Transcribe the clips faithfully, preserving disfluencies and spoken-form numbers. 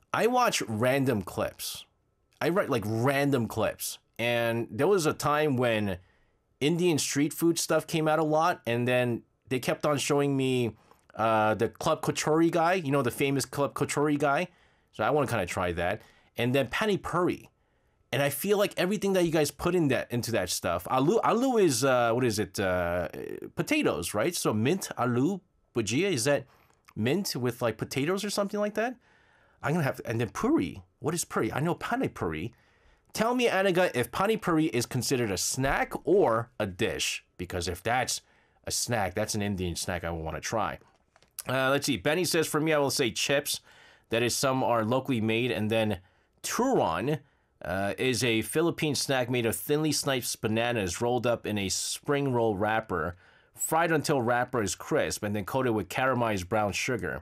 I watch random clips. I write like random clips. And there was a time when Indian street food stuff came out a lot, and then they kept on showing me uh, the Club Kachori guy, you know, the famous Club Kachori guy. So I want to kind of try that. And then Pani Puri. And I feel like everything that you guys put in that into that stuff, aloo, aloo is, uh, what is it, uh, potatoes, right? So mint aloo bhujia, is that mint with like potatoes or something like that? I'm going to have to, and then puri. What is puri? I know Pani Puri. Tell me, Anaga, if Pani Puri is considered a snack or a dish. Because if that's a snack, that's an Indian snack I want to try. Uh, let's see. Benny says, for me, I will say chips. That is, some are locally made. And then turon uh, is a Philippine snack made of thinly sliced bananas rolled up in a spring roll wrapper, fried until wrapper is crisp, and then coated with caramelized brown sugar.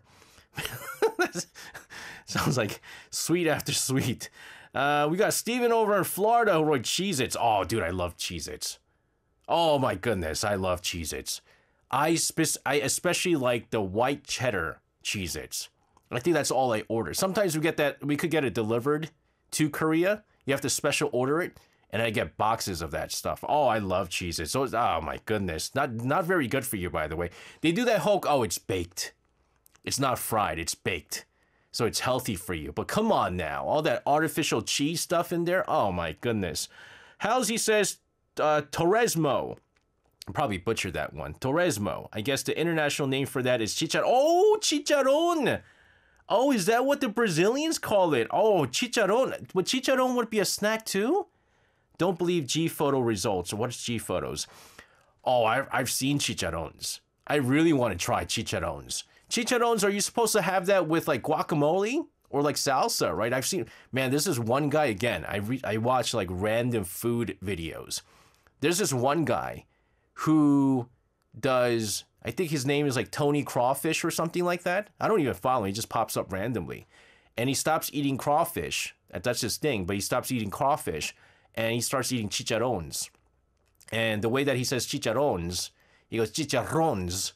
Sounds like sweet after sweet. Uh, we got Steven over in Florida who wrote Cheez-Its. Oh, dude, I love Cheez-Its. Oh, my goodness, I love Cheez-Its. I, spe- I especially like the white cheddar Cheez-Its. I think that's all I order. Sometimes we get that, we could get it delivered to Korea. You have to special order it, and I get boxes of that stuff. Oh, I love Cheez-Its. So, oh, my goodness. Not, not very good for you, by the way. They do that whole, oh, it's baked. It's not fried, it's baked. So it's healthy for you. But come on now. All that artificial cheese stuff in there. Oh, my goodness. Halsey says uh, Torresmo. I probably butchered that one. Torresmo. I guess the international name for that is chicharron. Oh, chicharron. Oh, is that what the Brazilians call it? Oh, chicharron. Would chicharron would be a snack too? Don't believe G photo results. What's G photos? Oh, I've, I've seen chicharrones. I really want to try chicharrones. Chicharrones, are you supposed to have that with like guacamole or like salsa, right? I've seen, man, this is one guy again. I re- I watch like random food videos. There's this one guy who does, I think his name is like Tony Crawfish or something like that. I don't even follow him. He just pops up randomly. And he stops eating crawfish. That's his thing, but he stops eating crawfish and he starts eating chicharrones. And the way that he says chicharrones, he goes, chicharrones.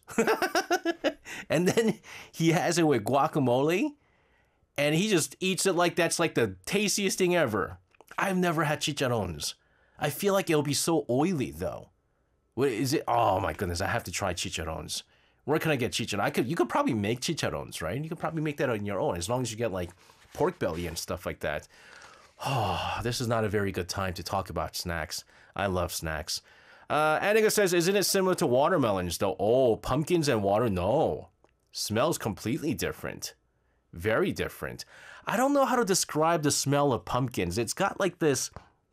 And then he has it with guacamole, and he just eats it like that's like the tastiest thing ever. I've never had chicharrones. I feel like it'll be so oily, though. What is it? Oh, my goodness. I have to try chicharrones. Where can I get chicharrones? I could, you could probably make chicharrones, right? You could probably make that on your own, as long as you get, like, pork belly and stuff like that. Oh, this is not a very good time to talk about snacks. I love snacks. Uh, Annika says, isn't it similar to watermelons, though? Oh, pumpkins and water? No. Smells completely different. Very different. I don't know how to describe the smell of pumpkins. It's got like this...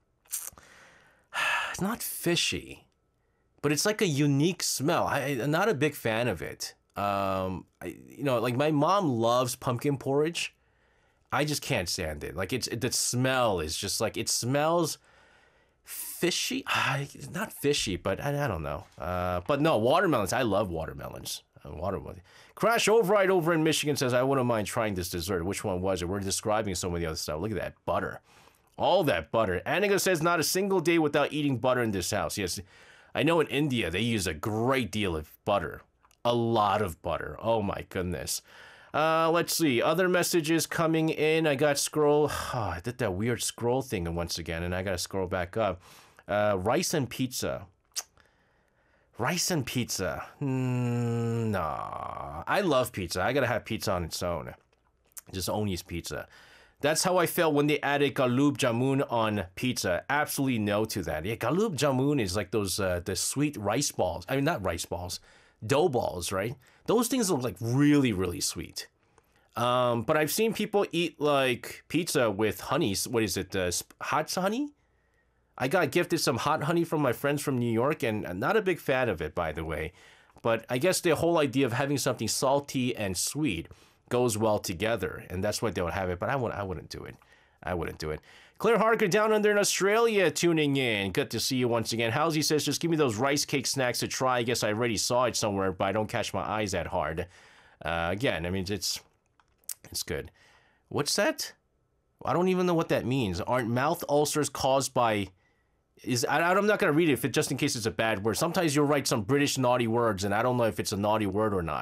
It's not fishy, but it's like a unique smell. I, I'm not a big fan of it. Um, I, you know, like my mom loves pumpkin porridge. I just can't stand it. Like it's it, the smell is just like, it smells... fishy? Uh, not fishy, but I, I don't know. Uh, but no, watermelons. I love watermelons. Uh, watermelon. Crash Override over in Michigan says, I wouldn't mind trying this dessert. Which one was it? We're describing some of the other stuff. Look at that butter. All that butter. Annika says, not a single day without eating butter in this house. Yes, I know in India, they use a great deal of butter. A lot of butter. Oh my goodness. Uh, let's see. Other messages coming in. I got scroll. Oh, I did that weird scroll thing once again, and I got to scroll back up. Uh, rice and pizza. Rice and pizza. Mm, nah. I love pizza. I got to have pizza on its own. Just Oni's pizza. That's how I felt when they added Galoob Jamun on pizza. Absolutely no to that. Yeah, Galoob Jamun is like those, uh, the sweet rice balls. I mean, not rice balls. Dough balls, right? Those things look like really, really sweet. Um, but I've seen people eat like pizza with honey. What is it? Uh, hot honey? I got gifted some hot honey from my friends from New York, and I'm not a big fan of it, by the way. But I guess the whole idea of having something salty and sweet goes well together, and that's why they would have it. But I wouldn't, I wouldn't do it. I wouldn't do it. Claire Harker down under in Australia tuning in. Good to see you once again. Halsey says, just give me those rice cake snacks to try. I guess I already saw it somewhere, but I don't catch my eyes that hard. Uh, again, I mean, it's it's good. What's that? I don't even know what that means. Aren't mouth ulcers caused by... Is I, I'm not going to read it if it, just in case it's a bad word. Sometimes you'll write some British naughty words, and I don't know if it's a naughty word or not.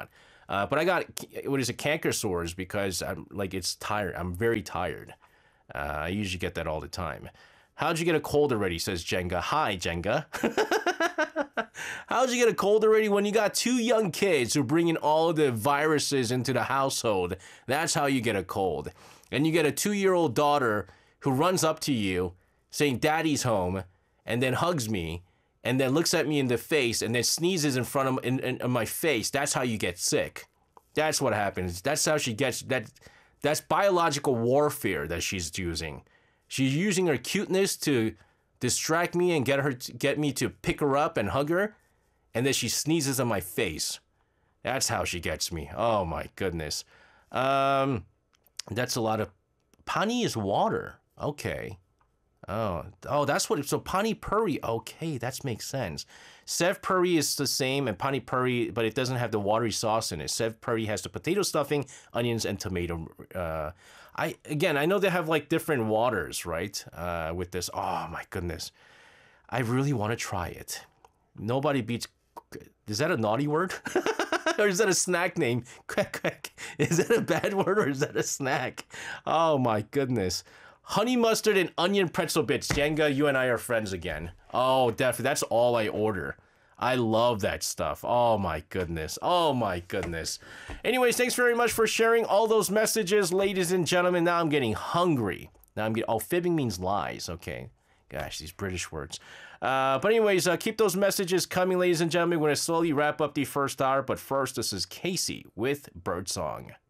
Uh, but I got, what is it, canker sores because I'm like, it's tired. I'm very tired. Uh, I usually get that all the time. How'd you get a cold already, says Jenga. Hi, Jenga. How'd you get a cold already when you got two young kids who bring in all the viruses into the household? That's how you get a cold. And you get a two-year-old daughter who runs up to you saying, Daddy's home, and then hugs me, and then looks at me in the face, and then sneezes in front of in, in, in my face. That's how you get sick. That's what happens. That's how she gets, that. That's biological warfare that she's using. She's using her cuteness to distract me and get her to, get me to pick her up and hug her, and then she sneezes on my face. That's how she gets me. Oh my goodness. Um, that's a lot of. Pani is water. Okay. Oh, oh, that's what. So pani puri. Okay, that makes sense. Sev puri is the same, and pani puri, but it doesn't have the watery sauce in it. Sev puri has the potato stuffing, onions, and tomato. Uh, I again, I know they have like different waters, right? Uh, with this. Oh my goodness, I really want to try it. Nobody beats. Is that a naughty word? Or is that a snack name? Is that a bad word or is that a snack? Oh my goodness. Honey mustard and onion pretzel bits. Jenga, you and I are friends again. Oh, definitely. That's all I order. I love that stuff. Oh my goodness. Oh my goodness. Anyways, thanks very much for sharing all those messages, ladies and gentlemen. Now I'm getting hungry. Now I'm getting, oh, fibbing means lies. Okay. Gosh, these British words. Uh, but anyways, uh, keep those messages coming, ladies and gentlemen. We're going to slowly wrap up the first hour. But first, this is Casey with Birdsong.